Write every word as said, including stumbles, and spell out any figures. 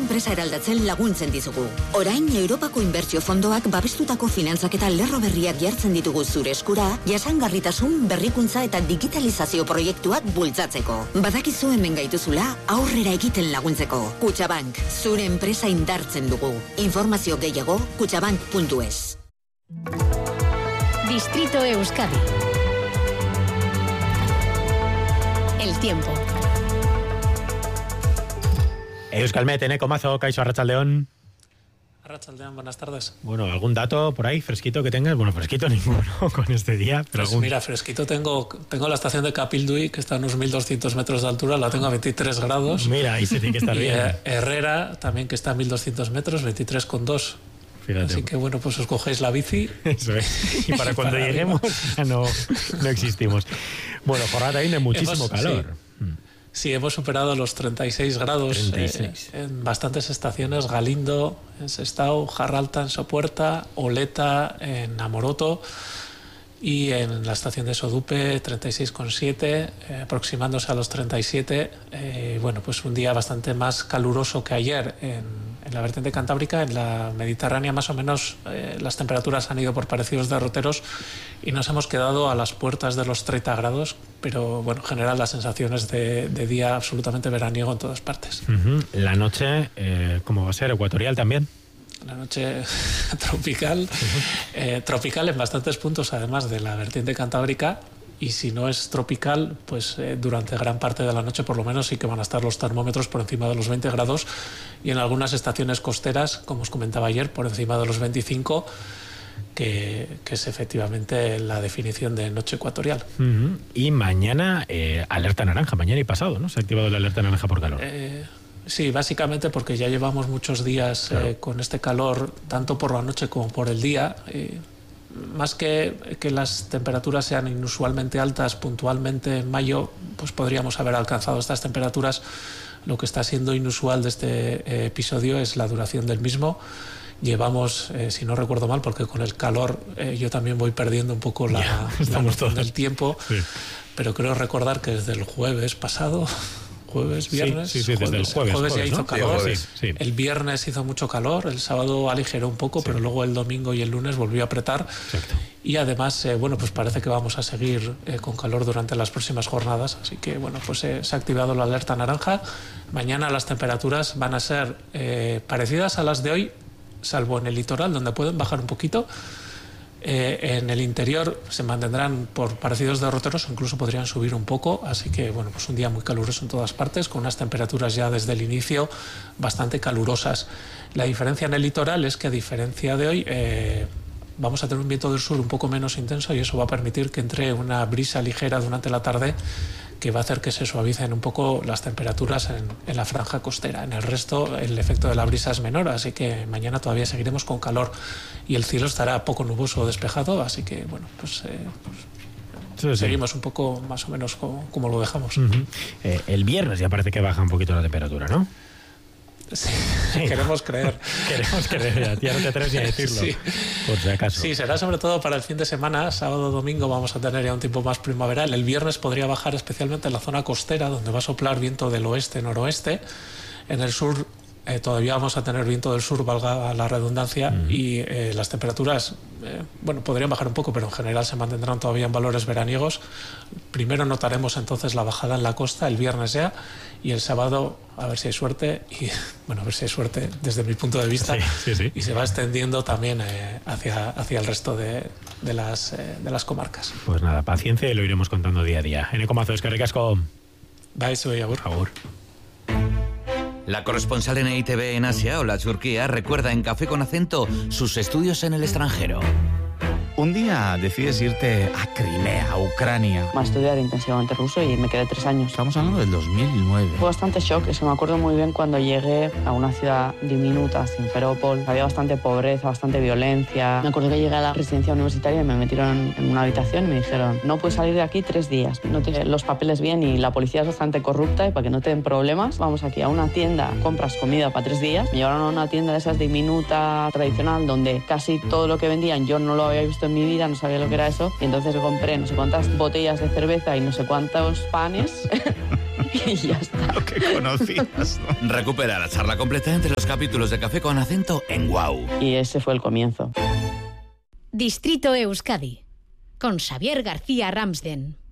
enpresa eraldatzen laguntzen dizugu. Orain, Europako inbertsio fondoak babestutako finantzaketa lerro berriak jartzen ditugu zure eskura, jasangarritasun, berrikuntza eta digitalizazio proiektuak bultzatzeko. Badakizu hemen gaituzula, aurrera egiten laguntzeko. Kutxabank, zure enpresa indartzen dugu. Informazio gehiago, kutxabank puntu es. Distrito Euskadi. El tiempo. Euskalmet, Eneko Mazo, Kaixo, Arratsaldeon. Arratsaldeon, buenas tardes. Bueno, ¿algún dato por ahí fresquito que tengas? Bueno, fresquito ninguno con este día. Pero pues algún... mira, fresquito tengo tengo la estación de Capildui, que está a unos mil doscientos metros de altura, la tengo a veintitrés grados. Mira, ahí se tiene que estar y bien. Herrera, también que está a mil doscientos metros, veintitrés coma dos. Fíjate. Así que bueno, pues os cogéis la bici. Eso es. Y para cuando para lleguemos ya no, no existimos. Bueno, jornada también de muchísimo hemos, calor. Sí. Sí, hemos superado los treinta y seis grados treinta y seis. Eh, en bastantes estaciones, Galindo, en Sestao, Jarralta, en Sopuerta, Oleta, en Amoroto y en la estación de Sodupe, treinta y seis coma siete, eh, aproximándose a los treinta y siete. Eh, bueno, pues un día bastante más caluroso que ayer en, en la vertiente cantábrica. En la Mediterránea más o menos eh, las temperaturas han ido por parecidos derroteros y nos hemos quedado a las puertas de los treinta grados, pero bueno, en general las sensaciones de, de día absolutamente veraniego en todas partes. Uh-huh. La noche, eh, ¿cómo va a ser? ¿Ecuatorial también? La noche tropical, uh-huh. eh, tropical en bastantes puntos, además de la vertiente cantábrica, y si no es tropical, pues eh, durante gran parte de la noche por lo menos sí que van a estar los termómetros por encima de los veinte grados y en algunas estaciones costeras, como os comentaba ayer, por encima de los veinticinco, que, que es efectivamente la definición de noche ecuatorial. Uh-huh. Y mañana, eh, alerta naranja, mañana y pasado, ¿no? Se ha activado la alerta naranja por calor. Eh, Sí, básicamente porque ya llevamos muchos días claro. eh, con este calor, tanto por la noche como por el día. Eh, más que que las temperaturas sean inusualmente altas puntualmente en mayo, pues podríamos haber alcanzado estas temperaturas. Lo que está siendo inusual de este eh, episodio es la duración del mismo. Llevamos, eh, si no recuerdo mal, porque con el calor eh, yo también voy perdiendo un poco la, ya, la noción del tiempo, sí. Pero creo recordar que desde el jueves pasado... Jueves, viernes, sí, sí, sí, jueves, desde el jueves, jueves ya jueves, hizo ¿no? calor, sí, sí. El viernes hizo mucho calor, el sábado aligeró un poco, sí. Pero luego el domingo y el lunes volvió a apretar. Exacto. Y además, eh, bueno, pues parece que vamos a seguir eh, con calor durante las próximas jornadas, así que bueno, pues eh, se ha activado la alerta naranja. Mañana las temperaturas van a ser eh, parecidas a las de hoy, salvo en el litoral, donde pueden bajar un poquito. Eh, en el interior se mantendrán por parecidos derroteros, incluso podrían subir un poco, así que bueno, pues un día muy caluroso en todas partes, con unas temperaturas ya desde el inicio bastante calurosas. La diferencia en el litoral es que a diferencia de hoy eh, vamos a tener un viento del sur un poco menos intenso y eso va a permitir que entre una brisa ligera durante la tarde que va a hacer que se suavicen un poco las temperaturas en, en la franja costera. En el resto el efecto de la brisa es menor, así que mañana todavía seguiremos con calor y el cielo estará poco nuboso o despejado, así que bueno, pues, eh, pues sí, sí. Seguimos un poco más o menos como, como lo dejamos. Uh-huh. eh, el viernes ya parece que baja un poquito la temperatura, ¿no? Sí, sí, queremos creer. Queremos creer, ya no te atreves ni a decirlo, sí. Por si acaso. Sí, será sobre todo para el fin de semana, sábado, domingo vamos a tener ya un tiempo más primaveral. El viernes podría bajar especialmente en la zona costera, donde va a soplar viento del oeste-noroeste. En el sur eh, todavía vamos a tener viento del sur, valga la redundancia, mm. y eh, las temperaturas, eh, bueno, podrían bajar un poco, pero en general se mantendrán todavía en valores veraniegos. Primero notaremos entonces la bajada en la costa, el viernes ya, y el sábado a ver si hay suerte, y bueno, a ver si hay suerte desde mi punto de vista, sí, sí, sí. Y se va extendiendo también eh, hacia, hacia el resto de, de, las, eh, de las comarcas. Pues nada, paciencia y lo iremos contando día a día. Eneko Mazo, eskerrik asko. Bai, zuei, agur. Agur. La corresponsal en E I T V en Asia, Ola Turquía, recuerda en Café con Acento sus estudios en el extranjero. Un día decides irte a Crimea, a Ucrania. A estudiar intensivamente ruso y me quedé tres años. Estamos hablando del dos mil nueve. Fue bastante shock, eso me acuerdo muy bien cuando llegué a una ciudad diminuta, Simferópol. Había bastante pobreza, bastante violencia. Me acuerdo que llegué a la residencia universitaria y me metieron en una habitación y me dijeron: no puedes salir de aquí tres días, no tienes los papeles bien y la policía es bastante corrupta y para que no te den problemas, vamos aquí a una tienda, compras comida para tres días. Me llevaron a una tienda de esas diminuta, tradicional, donde casi todo lo que vendían yo no lo había visto en mi vida, no sabía lo que era eso, y entonces compré no sé cuántas botellas de cerveza y no sé cuántos panes y ya está. Lo que conocías, ¿no? Recupera la charla completa entre los capítulos de Café con Acento en Guau. Y ese fue el comienzo. Distrito Euskadi, con Xavier García Ramsden.